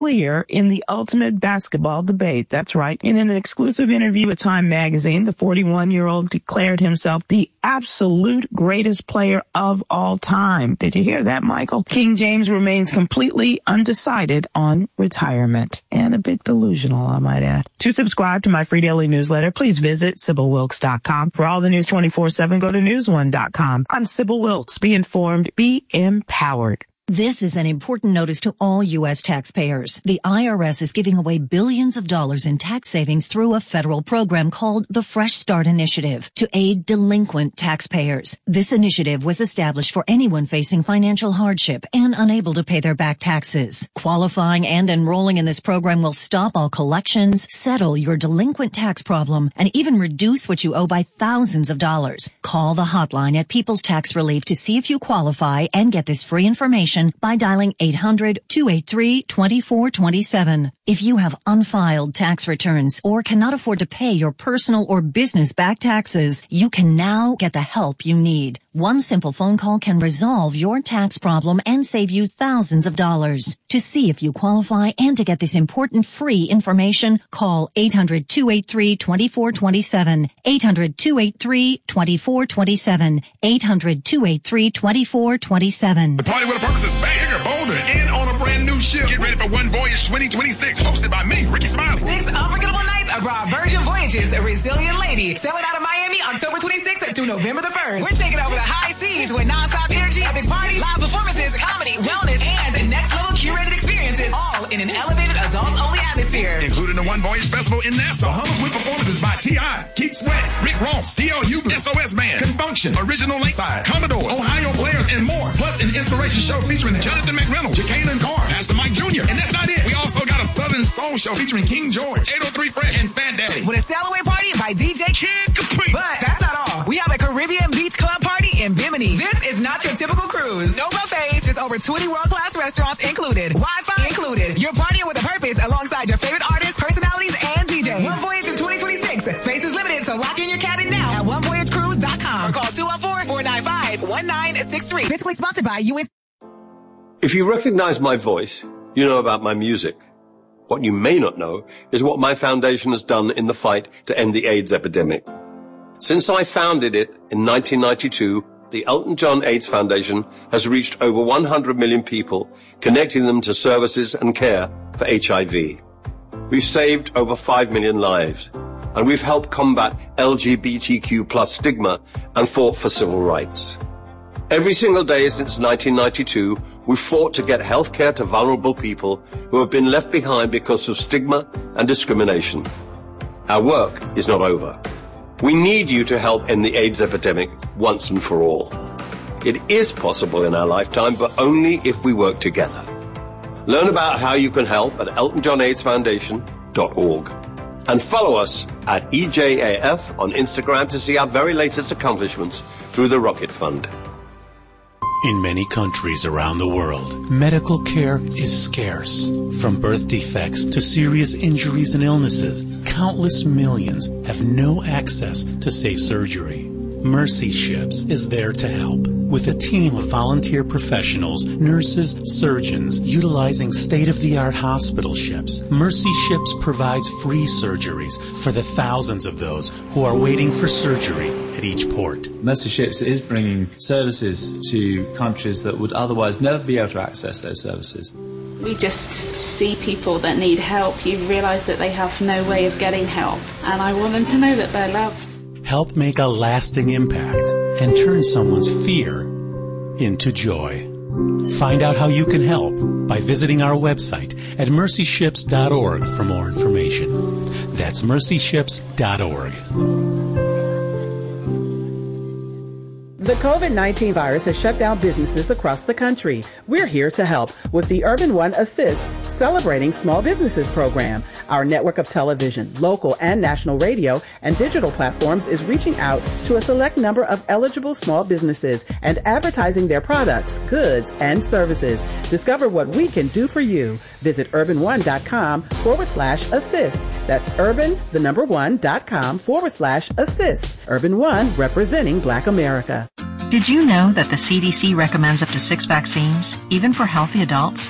clear in the ultimate basketball debate. That's right. In an exclusive interview with Time magazine, the 41-year-old declared himself the absolute greatest player of all time. Did you hear that, Michael? King James remains completely undecided on retirement, and a bit delusional, I might add. To subscribe to my free daily newsletter, please visit SybylWilkes.com. For all the news 24/7, go to newsone.com. I'm Sybil Wilkes. Be informed, be empowered. This is an important notice to all U.S. taxpayers. The IRS is giving away billions of dollars in tax savings through a federal program called the Fresh Start Initiative to aid delinquent taxpayers. This initiative was established for anyone facing financial hardship and unable to pay their back taxes. Qualifying and enrolling in this program will stop all collections, settle your delinquent tax problem, and even reduce what you owe by thousands of dollars. Call the hotline at People's Tax Relief to see if you qualify and get this free information by dialing 800-283-2427. If you have unfiled tax returns or cannot afford to pay your personal or business back taxes, you can now get the help you need. One simple phone call can resolve your tax problem and save you thousands of dollars. To see if you qualify and to get this important free information, call 800-283-2427, 800-283-2427, 800-283-2427. The party with a purpose is back here, Boulder, and on a brand new ship. Get ready for One Voyage 2026, hosted by me, Ricky Smiley. 6 unforgettable nights abroad Virgin Voyages, a resilient lady. Sailing out of Miami October 26th through November the 1st. We're taking over the high seas with non-stop energy, epic party, live performances, comedy, wellness, and next level curated experiences, all in an elevated adult-only atmosphere. Including the One Voyage Festival in Nassau. Bahamas with performances by T.I., Keith Sweat, Rick Ross, D.L. Hubler, SOS Band, Confunction, Original Lakeside, Commodore, Ohio Players, and more. Plus an inspiration show featuring Jonathan McReynolds, Jacqueline Carr, Pastor Mike Jr. And that's not it. We also got a Southern Soul show featuring King George, 803 Fresh, and Fat Daddy. With a sail-away party by DJ Kid Capri. But that's not all. We have a Caribbean Beach Club party in Bimini. This is not your typical cruise. No buffets, just over 20 world-class restaurants included. Wi-Fi included. You're partying with a purpose alongside your favorite artists, personalities, and DJs. One Voyage in 2026. Space is limited, so lock in your cabin now at onevoyagecruise.com or call 214-495-1963. Basically sponsored by US. If you recognize my voice, you know about my music. What you may not know is what my foundation has done in the fight to end the AIDS epidemic. Since I founded it in 1992, the Elton John AIDS Foundation has reached over 100 million people, connecting them to services and care for HIV. We've saved over 5 million lives, and we've helped combat LGBTQ+ stigma and fought for civil rights. Every single day since 1992, we've fought to get health care to vulnerable people who have been left behind because of stigma and discrimination. Our work is not over. We need you to help end the AIDS epidemic once and for all. It is possible in our lifetime, but only if we work together. Learn about how you can help at eltonjohnaidsfoundation.org. And follow us at EJAF on Instagram to see our very latest accomplishments through the Rocket Fund. In many countries around the world, medical care is scarce. From birth defects to serious injuries and illnesses, countless millions have no access to safe surgery. Mercy Ships is there to help. With a team of volunteer professionals, nurses, surgeons, utilizing state-of-the-art hospital ships, Mercy Ships provides free surgeries for the thousands of those who are waiting for surgery at each port. Mercy Ships is bringing services to countries that would otherwise never be able to access those services. We just see people that need help. You realise that they have no way of getting help, and I want them to know that they're loved. Help make a lasting impact and turn someone's fear into joy. Find out how you can help by visiting our website at mercyships.org for more information. That's mercyships.org. The COVID-19 virus has shut down businesses across the country. We're here to help with the Urban One Assist Celebrating Small Businesses program. Our network of television, local and national radio, and digital platforms is reaching out to a select number of eligible small businesses and advertising their products, goods, and services. Discover what we can do for you. Visit urban1.com/assist. That's urban1.com/assist. Urban One, representing Black America. Did you know that the CDC recommends up to 6 vaccines, even for healthy adults?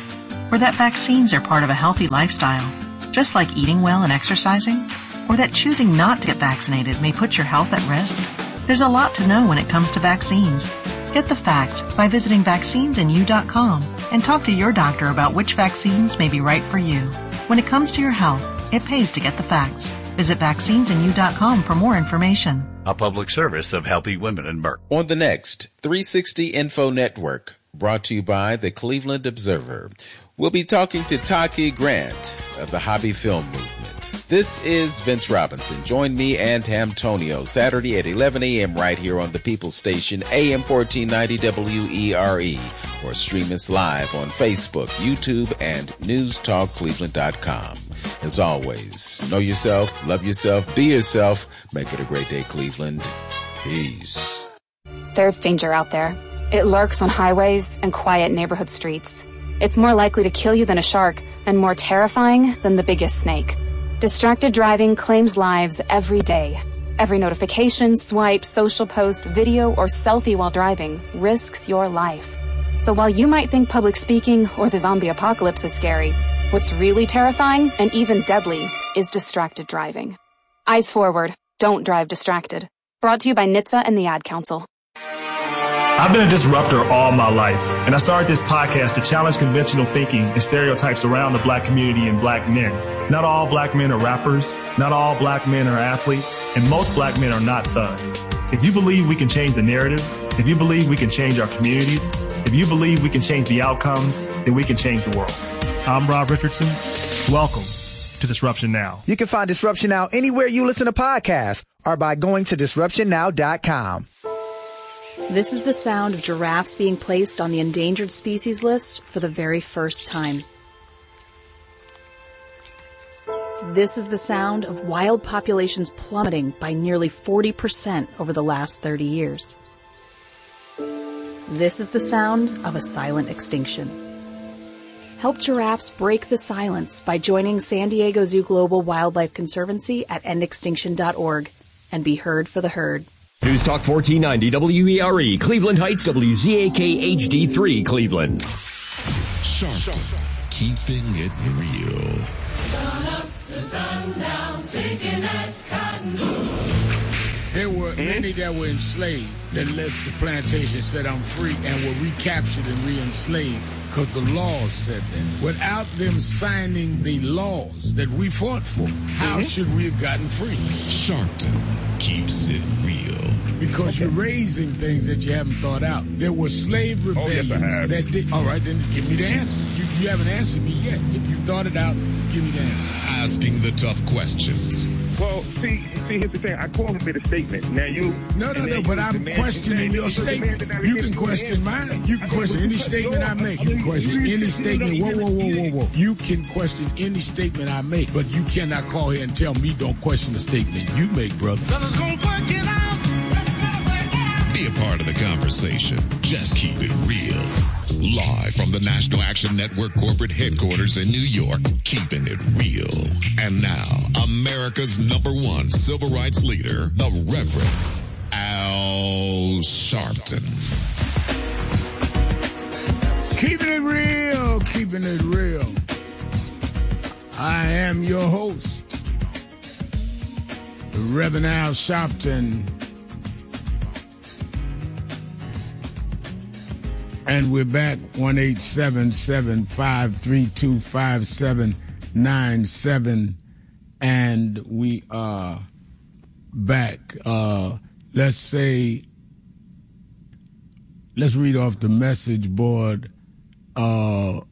or that vaccines are part of a healthy lifestyle, just like eating well and exercising, or that choosing not to get vaccinated may put your health at risk? There's a lot to know when it comes to vaccines. Get the facts by visiting vaccinesandyou.com and talk to your doctor about which vaccines may be right for you. When it comes to your health, it pays to get the facts. Visit vaccinesandyou.com for more information. A public service of Healthy Women and Merck. On the next 360 Info Network, brought to you by the Cleveland Observer, we'll be talking to Taki Grant of the Hobby Film Movement. This is Vince Robinson. Join me and Antonio Saturday at 11 a.m. right here on the People's Station, AM 1490 WERE, or stream us live on Facebook, YouTube, and newstalkcleveland.com. As always, know yourself, love yourself, be yourself. Make it a great day, Cleveland. Peace. There's danger out there. It lurks on highways and quiet neighborhood streets. It's more likely to kill you than a shark, and more terrifying than the biggest snake. Distracted driving claims lives every day. Every notification, swipe, social post, video, or selfie while driving risks your life. So while you might think public speaking or the zombie apocalypse is scary, what's really terrifying and even deadly is distracted driving. Eyes forward. Don't drive distracted. Brought to you by NHTSA and the Ad Council. I've been a disruptor all my life, and I started this podcast to challenge conventional thinking and stereotypes around the black community and black men. Not all black men are rappers, not all black men are athletes, and most black men are not thugs. If you believe we can change the narrative, if you believe we can change our communities, if you believe we can change the outcomes, then we can change the world. I'm Rob Richardson. Welcome to Disruption Now. You can find Disruption Now anywhere you listen to podcasts or by going to disruptionnow.com. This is the sound of giraffes being placed on the endangered species list for the very first time. This is the sound of wild populations plummeting by nearly 40% over the last 30 years. This is the sound of a silent extinction. Help giraffes break the silence by joining San Diego Zoo Global Wildlife Conservancy at endextinction.org and be heard for the herd. News Talk 1490 WERE, Cleveland Heights, WZAK HD3, Cleveland. Sharpton, keeping it real. Sun up, the sun down, taking that cotton. There were many that were enslaved that left the plantation, said I'm free, and were recaptured and re-enslaved because the laws said that. Without them signing the laws that we fought for, how should we have gotten free? Sharpton keeps it real. Because you're raising things that you haven't thought out. There were slave rebellions that did. All right, then give me the answer. You haven't answered me yet. If you thought it out, give me the answer. Asking the tough questions. Well, see, here's the thing. I call him a statement. Now you... No, but I'm questioning your statement. You can question mine. You can question any statement I make. You can question any statement. Whoa. You can question any statement I make, but you cannot call here and tell me don't question the statement you make, brother. Brothers gonna work it out. Be a part of the conversation. Just keep it real. Live from the National Action Network corporate headquarters in New York, keeping it real. And now, America's #1 civil rights leader, the Reverend Al Sharpton. Keeping it real, keeping it real. I am your host, the Reverend Al Sharpton. And we're back, 1-877-532-5797. And we are back. Let's read off the message board. Pauline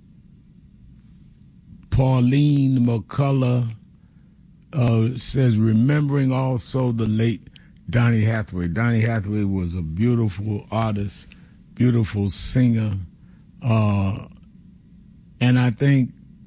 McCullough says, remembering also the late Donny Hathaway. Donny Hathaway was a beautiful artist, beautiful singer, and I think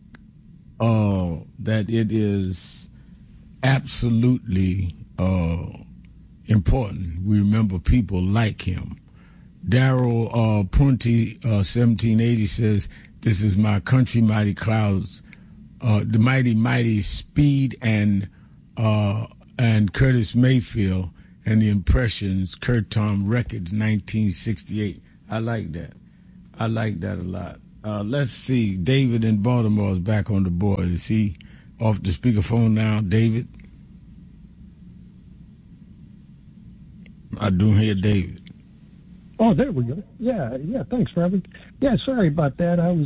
that it is absolutely important we remember people like him. Daryl Prunty, 1780, says, this is my country, mighty clouds, the mighty Speed and Curtis Mayfield and the Impressions, Kurt Tom Records, 1968. I like that a lot. Let's see. David in Baltimore is back on the board. Is he off the speakerphone now, David? I do hear David. Oh, there we go. Yeah. Thanks, Robert. Yeah, sorry about that. I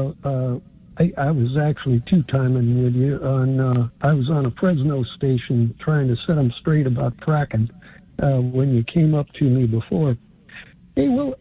was actually two-timing with you on. I was on a Fresno station trying to set them straight about fracking when you came up to me before. Hey, well,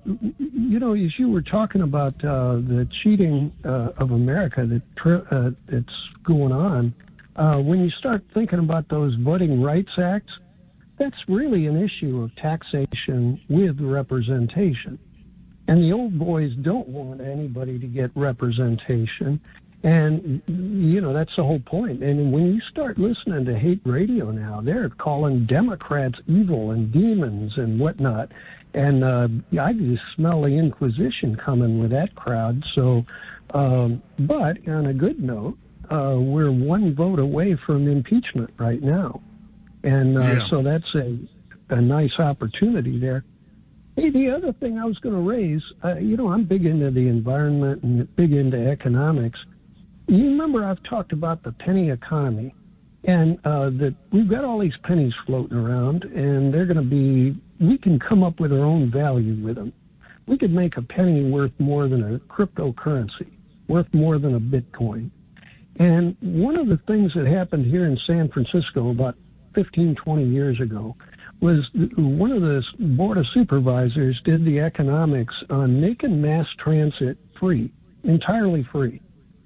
as you were talking about the cheating of America that's going on, when you start thinking about those Voting Rights Acts, that's really an issue of taxation with representation. And the old boys don't want anybody to get representation. And, that's the whole point. And when you start listening to hate radio now, they're calling Democrats evil and demons and whatnot. And I just smell the Inquisition coming with that crowd. So, but on a good note, we're one vote away from impeachment right now. And so that's a nice opportunity there. Hey, the other thing I was going to raise, I'm big into the environment and big into economics. You remember I've talked about the penny economy, and that we've got all these pennies floating around, and they're going to be, we can come up with our own value with them. We could make a penny worth more than a cryptocurrency, worth more than a Bitcoin. And one of the things that happened here in San Francisco about 15, 20 years ago was one of the Board of Supervisors did the economics on making mass transit free, entirely free.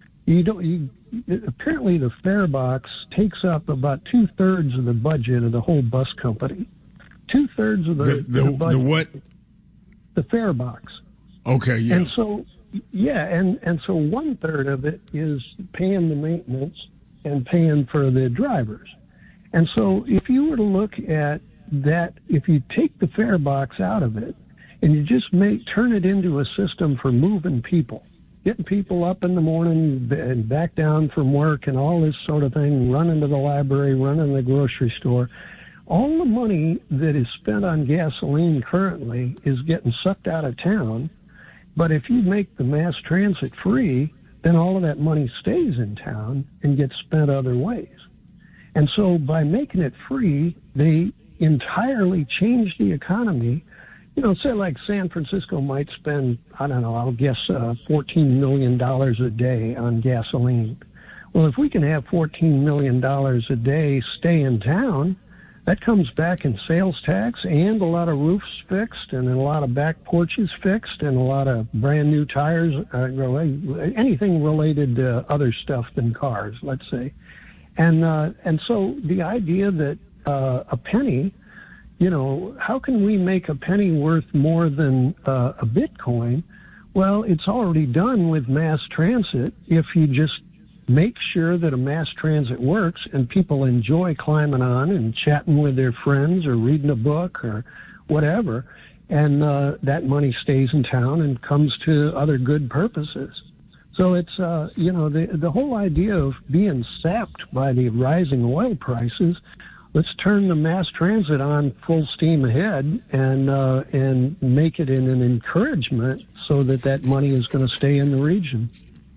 Apparently the fare box takes up about 2/3 of the budget of the whole bus company. 2/3 of the budget. The what? The fare box. Okay, yeah. And so, and so 1/3 of it is paying the maintenance and paying for the drivers. And so if you were to look at that, if you take the fare box out of it and you just turn it into a system for moving people, getting people up in the morning and back down from work and all this sort of thing, running to the library, running to the grocery store, all the money that is spent on gasoline currently is getting sucked out of town. But if you make the mass transit free, then all of that money stays in town and gets spent other ways. And so by making it free, they entirely change the economy. Say like San Francisco might spend, I don't know, I'll guess $14 million a day on gasoline. Well, if we can have $14 million a day stay in town, that comes back in sales tax and a lot of roofs fixed and a lot of back porches fixed and a lot of brand new tires, anything related to other stuff than cars, let's say. And so the idea that a penny, how can we make a penny worth more than a Bitcoin? Well, it's already done with mass transit. If you just make sure that a mass transit works and people enjoy climbing on and chatting with their friends or reading a book or whatever, and that money stays in town and comes to other good purposes. So it's, the whole idea of being sapped by the rising oil prices, let's turn the mass transit on full steam ahead and make it in an encouragement so that money is going to stay in the region.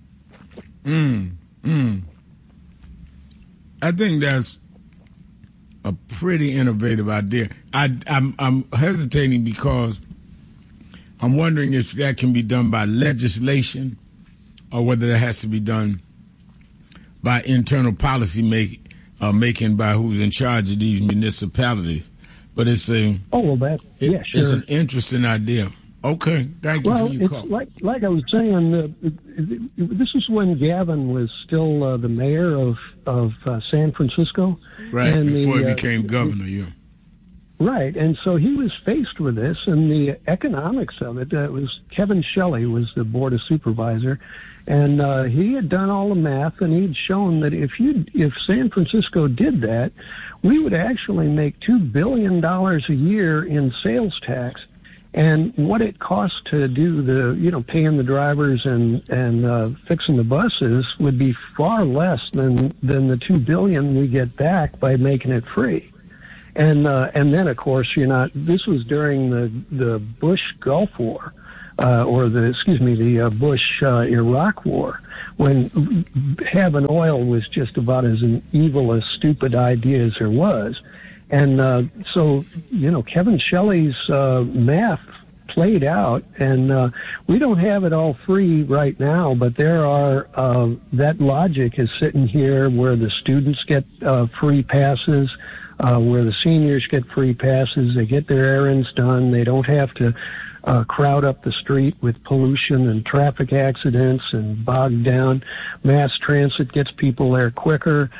I think that's a pretty innovative idea. I'm hesitating because I'm wondering if that can be done by legislation or whether that has to be done by internal policy making by who's in charge of these municipalities. But it's it's an interesting idea. Okay, thank you for your call. Like I was saying, this is when Gavin was still the mayor of San Francisco. Right, and before he became governor, yeah. Right, and so he was faced with this, and the economics of it, was Kevin Shelley was the Board of Supervisor, and he had done all the math, and he'd shown that if San Francisco did that, we would actually make $2 billion a year in sales tax, and what it costs to do paying the drivers and fixing the buses would be far less than the $2 billion we get back by making it free. And then, of course, this was during the Bush Gulf War. the Bush Iraq War, when having oil was just about as an evil, as stupid idea as there was. And so, Kevin Shelley's math played out, and we don't have it all free right now, but there are, that logic is sitting here where the students get free passes, where the seniors get free passes, they get their errands done, they don't have to crowd up the street with pollution and traffic accidents and bogged down. Mass transit gets people there quicker.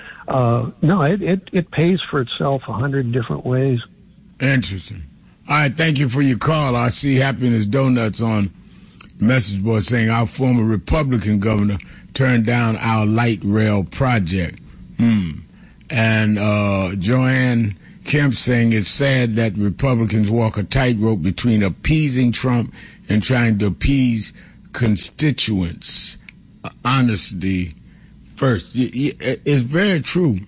It pays for itself 100 different ways. Interesting. All right, thank you for your call. I see Happiness Donuts on message board saying our former Republican governor turned down our light rail project. And Joanne Kemp saying it's sad that Republicans walk a tightrope between appeasing Trump and trying to appease constituents. Honesty first. It's very true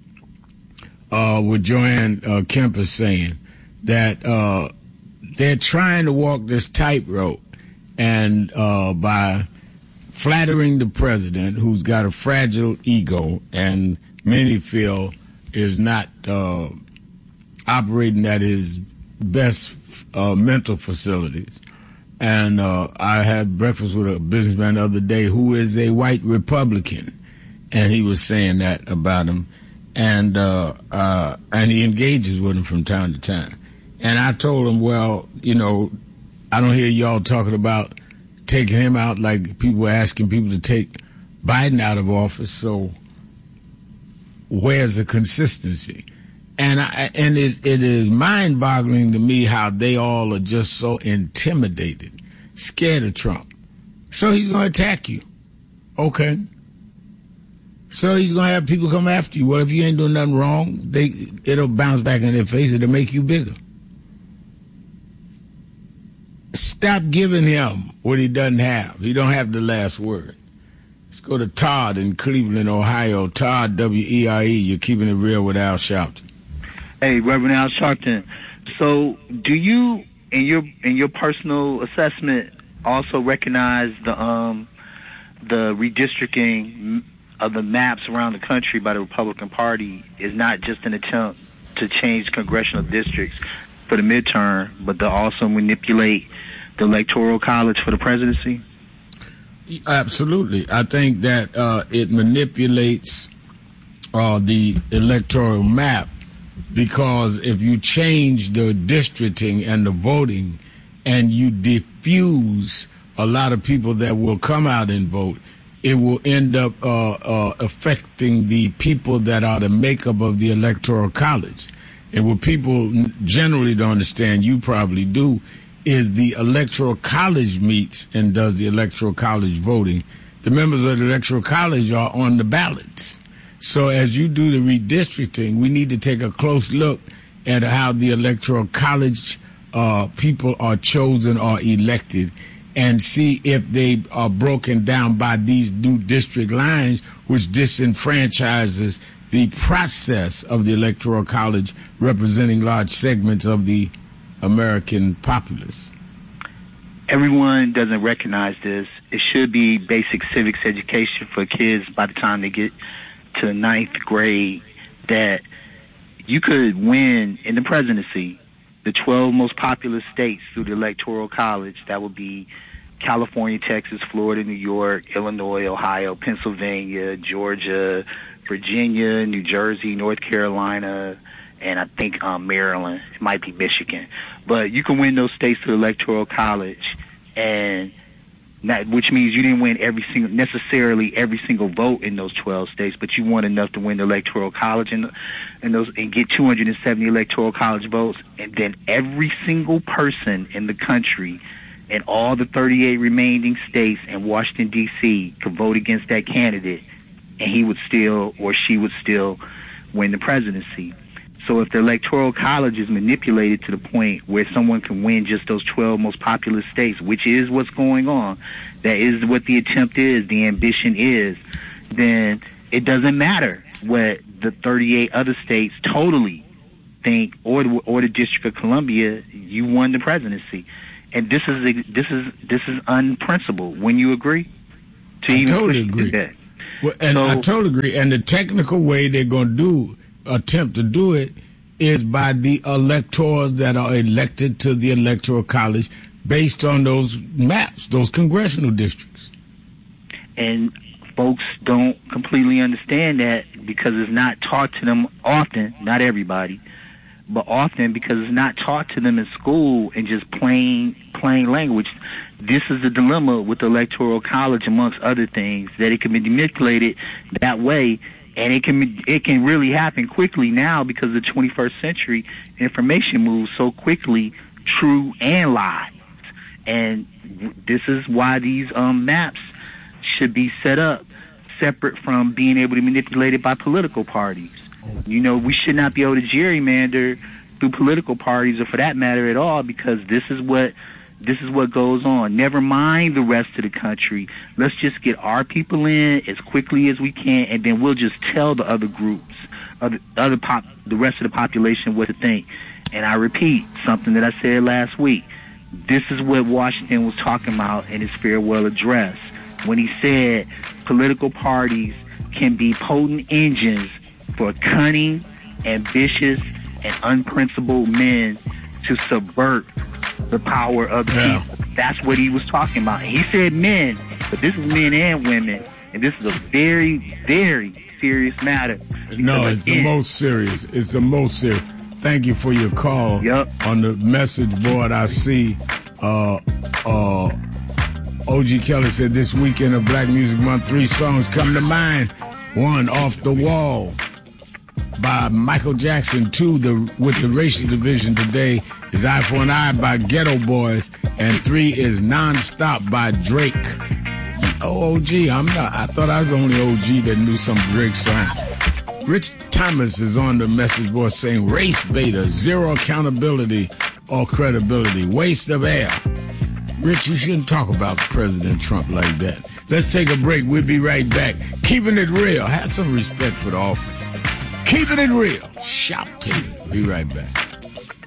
what Joanne Kemp is saying, that they're trying to walk this tightrope, and by flattering the president, who's got a fragile ego and many feel is not operating at his best mental facilities. And I had breakfast with a businessman the other day who is a white Republican, and he was saying that about him, and he engages with him from time to time. And I told him, well, I don't hear y'all talking about taking him out like people are asking people to take Biden out of office, so where's the consistency? And it is mind-boggling to me how they all are just so intimidated, scared of Trump. So he's going to attack you. Okay. So he's going to have people come after you. Well, if you ain't doing nothing wrong, it'll bounce back in their face. It'll make you bigger. Stop giving him what he doesn't have. He don't have the last word. Let's go to Todd in Cleveland, Ohio. Todd, WERE. You're keeping it real with Al Sharpton. Hey, Reverend Al Sharpton. So, do you, in your personal assessment, also recognize the redistricting of the maps around the country by the Republican Party is not just an attempt to change congressional districts for the midterm, but to also manipulate the Electoral College for the presidency? Absolutely. I think that it manipulates the electoral map, because if you change the districting and the voting and you diffuse a lot of people that will come out and vote, it will end up affecting the people that are the makeup of the Electoral College. And what people generally don't understand, you probably do, is the Electoral College meets and does the Electoral College voting. The members of the Electoral College are on the ballots. So as you do the redistricting, we need to take a close look at how the Electoral College people are chosen or elected, and see if they are broken down by these new district lines, which disenfranchises the process of the Electoral College representing large segments of the American populace. Everyone doesn't recognize this. It should be basic civics education for kids by the time they get to the 9th grade, that you could win in the presidency the 12 most populous states through the Electoral College. That would be California, Texas, Florida, New York, Illinois, Ohio, Pennsylvania, Georgia, Virginia, New Jersey, North Carolina, and I think Maryland. It might be Michigan. But you can win those states through the Electoral College, and which means you didn't win every single vote in those 12 states, but you won enough to win the Electoral College and get 270 Electoral College votes, and then every single person in the country in all the 38 remaining states and Washington, D.C. could vote against that candidate, and he would still or she would still win the presidency. So if the Electoral College is manipulated to the point where someone can win just those 12 most populous states, which is what's going on, that is what the attempt is, the ambition is, then it doesn't matter what the 38 other states totally think, or the District of Columbia, you won the presidency. And this is unprincipled. When you agree? I totally agree. Well, and I totally agree. And the technical way they're going to attempt to do it is by the electors that are elected to the Electoral College based on those maps, those congressional districts. And folks don't completely understand that because it's not taught to them often, not everybody, but often because it's not taught to them in school in just plain language. This is the dilemma with the Electoral College, amongst other things, that it can be manipulated that way. And it can really happen quickly now because the 21st century information moves so quickly, true and lies. And this is why these maps should be set up separate from being able to be manipulated by political parties. You know, we should not be able to gerrymander through political parties, or for that matter at all, because this is what goes on. Never mind the rest of the country. Let's just get our people in as quickly as we can, and then we'll just tell the other groups, the rest of the population what to think. And I repeat something that I said last week. This is what Washington was talking about in his farewell address when he said political parties can be potent engines for cunning, ambitious, and unprincipled men to subvert the power of the people. That's what he was talking about. He said men, but this is men and women, and this is a very, very serious matter. No, it's the most serious. It's the most serious. Thank you for your call. Yep. On the message board, I see O.G. Kelly said this weekend of Black Music Month, 3 songs come to mind. 1, Off the Wall by Michael Jackson. 2, with the racial division today, is Eye for an Eye by Ghetto Boys. And 3 is Non-Stop by Drake. Oh, OG, I thought I was the only OG that knew some Drake song. Rich Thomas is on the message board saying race beta, zero accountability or credibility, waste of air. Rich, you shouldn't talk about President Trump like that. Let's take a break. We'll be right back. Keeping it real. Have some respect for the office. Keeping it real. Shop to you. Be right back.